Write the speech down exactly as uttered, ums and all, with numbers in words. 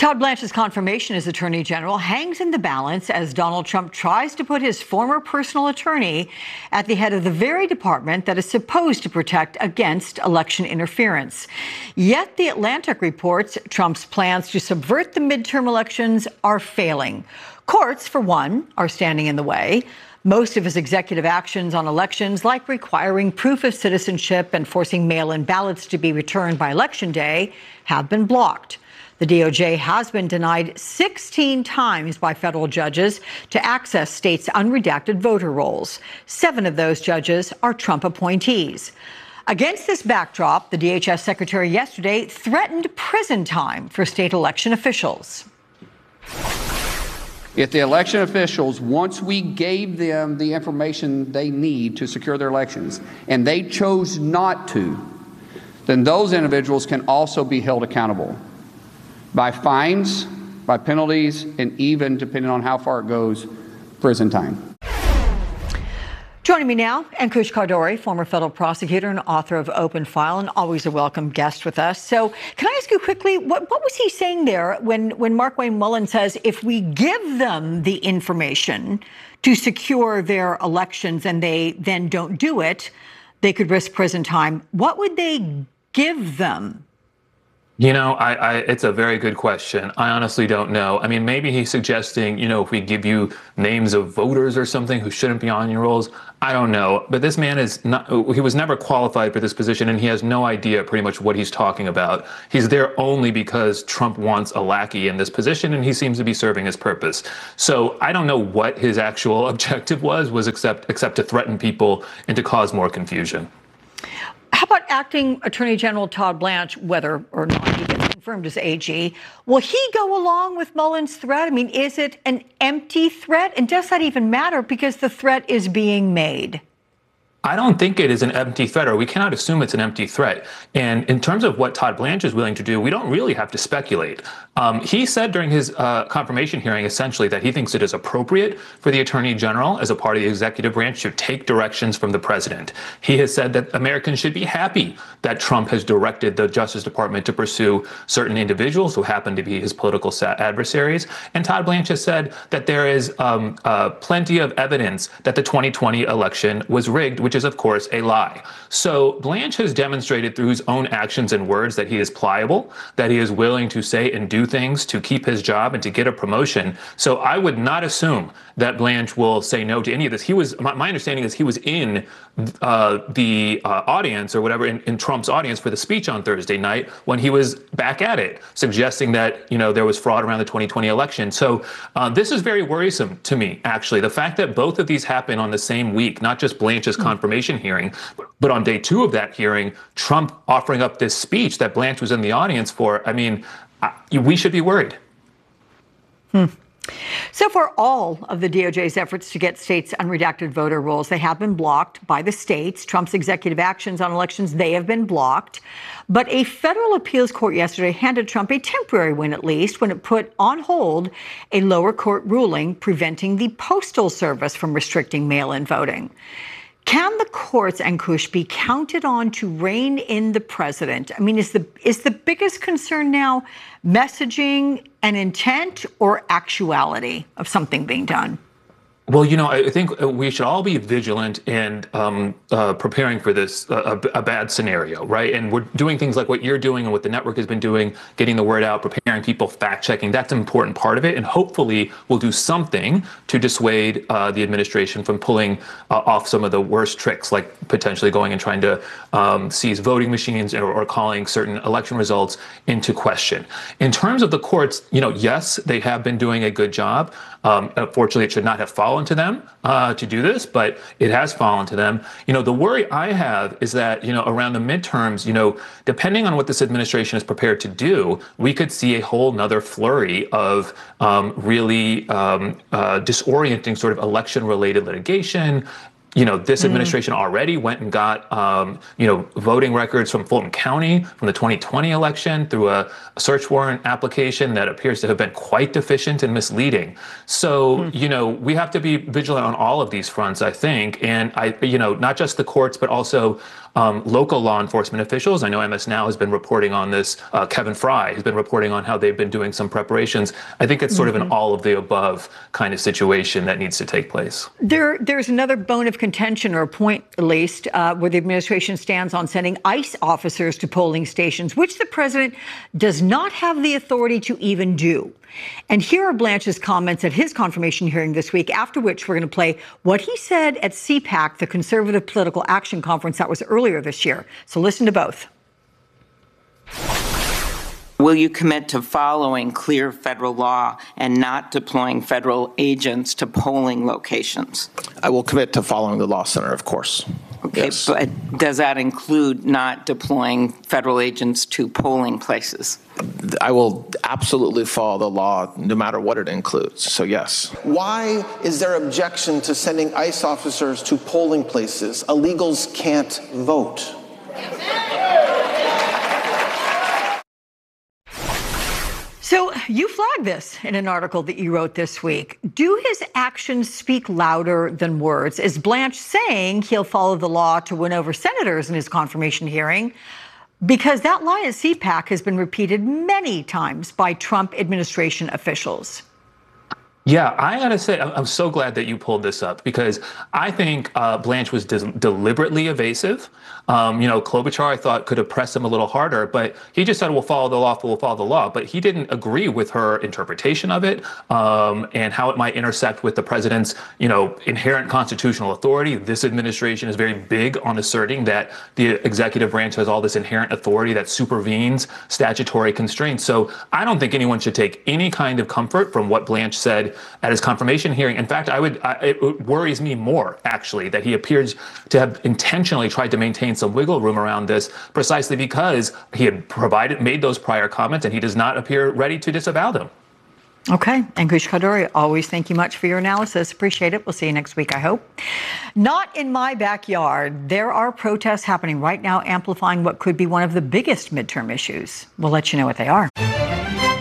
Todd Blanche's confirmation as Attorney General hangs in the balance as Donald Trump tries to put his former personal attorney at the head of the very department that is supposed to protect against election interference. Yet The Atlantic reports Trump's plans to subvert the midterm elections are failing. Courts, for one, are standing in the way. Most of his executive actions on elections, like requiring proof of citizenship and forcing mail-in ballots to be returned by Election Day, have been blocked. The D O J has been denied sixteen times by federal judges to access states' unredacted voter rolls. Seven of those judges are Trump appointees. Against this backdrop, the D H S secretary yesterday threatened prison time for state election officials. If the election officials, once we gave them the information they need to secure their elections, and they chose not to, then those individuals can also be held accountable by fines, by penalties, and even, depending on how far it goes, prison time. Joining me now, Ankush Khardori, former federal prosecutor and author of Open File, and always a welcome guest with us. So can I ask you quickly, what, what was he saying there when, when Markwayne Mullin says if we give them the information to secure their elections and they then don't do it, they could risk prison time? What would they give them? You know, I, I, it's a very good question. I honestly don't know. I mean, maybe he's suggesting, you know, if we give you names of voters or something who shouldn't be on your rolls. I don't know. But this man is not, he was never qualified for this position, and he has no idea pretty much what he's talking about. He's there only because Trump wants a lackey in this position, and he seems to be serving his purpose. So I don't know what his actual objective was, was except, except to threaten people and to cause more confusion. How about Acting Attorney General Todd Blanche, whether or not he gets confirmed as A G? Will he go along with Mullin's threat? I mean, is it an empty threat? And does that even matter because the threat is being made? I don't think it is an empty threat, or we cannot assume it's an empty threat. And in terms of what Todd Blanche is willing to do, we don't really have to speculate. Um, he said during his uh, confirmation hearing, essentially, that he thinks it is appropriate for the Attorney General, as a part of the executive branch, to take directions from the president. He has said that Americans should be happy that Trump has directed the Justice Department to pursue certain individuals who happen to be his political adversaries. And Todd Blanche has said that there is um, uh, plenty of evidence that the twenty twenty election was rigged, which is, of course, a lie. So Blanche has demonstrated through his own actions and words that he is pliable, that he is willing to say and do things to keep his job and to get a promotion. So I would not assume that Blanche will say no to any of this. He was, my, my understanding is he was in uh, the uh, audience or whatever, in, in Trump's audience for the speech on Thursday night when he was back at it, suggesting that, you know, there was fraud around the twenty twenty election. So uh, this is very worrisome to me, actually. The fact that both of these happen on the same week, not just Blanche's mm-hmm. confirmation hearing, but, but on day two of that hearing, Trump offering up this speech that Blanche was in the audience for, I mean, I, we should be worried. Hmm. So for all of the D O J's efforts to get states' unredacted voter rolls, they have been blocked by the states. Trump's executive actions on elections, they have been blocked. But a federal appeals court yesterday handed Trump a temporary win, at least, when it put on hold a lower court ruling preventing the Postal Service from restricting mail-in voting. Can the courts, Ankush, be counted on to rein in the president? I mean, is the is the biggest concern now messaging and intent or actuality of something being done? Well, you know, I think we should all be vigilant and um, uh, preparing for this, uh, a, a bad scenario, right? And we're doing things like what you're doing and what the network has been doing, getting the word out, preparing people, fact-checking. That's an important part of it. And hopefully we'll do something to dissuade uh, the administration from pulling uh, off some of the worst tricks, like potentially going and trying to um, seize voting machines or, or calling certain election results into question. In terms of the courts, you know, yes, they have been doing a good job. Um, unfortunately, it should not have fallen to them uh, to do this, but it has fallen to them. You know, the worry I have is that, you know, around the midterms, you know, depending on what this administration is prepared to do, we could see a whole nother flurry of um, really um, uh, disorienting sort of election-related litigation, you know, this administration mm-hmm. already went and got, um, you know, voting records from Fulton County from the twenty twenty election through a, a search warrant application that appears to have been quite deficient and misleading. So, mm-hmm. you know, we have to be vigilant on all of these fronts, I think. And I, you know, not just the courts, but also Um, local law enforcement officials. I know M S Now has been reporting on this. Uh, Kevin Fry has been reporting on how they've been doing some preparations. I think it's sort mm-hmm. of an all of the above kind of situation that needs to take place. There, there's another bone of contention, or a point at least, uh, where the administration stands on sending ICE officers to polling stations, which the president does not have the authority to even do. And here are Blanche's comments at his confirmation hearing this week, after which we're going to play what he said at C PAC, the Conservative Political Action Conference that was earlier this year. So listen to both. Will you commit to following clear federal law and not deploying federal agents to polling locations? I will commit to following the law, Senator, of course. Okay, yes. But does that include not deploying federal agents to polling places? I will absolutely follow the law, no matter what it includes. So, yes. Why is there objection to sending ICE officers to polling places? Illegals can't vote. So you flagged this in an article that you wrote this week. Do his actions speak louder than words? Is Blanche saying he'll follow the law to win over senators in his confirmation hearing? Because that line at C PAC has been repeated many times by Trump administration officials. Yeah, I gotta say, I'm so glad that you pulled this up, because I think uh, Blanche was de- deliberately evasive. Um, you know, Klobuchar, I thought, could have pressed him a little harder, but he just said, we'll follow the law, we'll follow the law. But he didn't agree with her interpretation of it um, and how it might intersect with the president's, you know, inherent constitutional authority. This administration is very big on asserting that the executive branch has all this inherent authority that supervenes statutory constraints. So I don't think anyone should take any kind of comfort from what Blanche said at his confirmation hearing. In fact, I would, I, it worries me more, actually, that he appears to have intentionally tried to maintain some wiggle room around this, precisely because he had provided, made those prior comments, and he does not appear ready to disavow them. Okay. Ankush Khardori, always thank you much for your analysis. Appreciate it. We'll see you next week, I hope. Not in my backyard. There are protests happening right now, amplifying what could be one of the biggest midterm issues. We'll let you know what they are.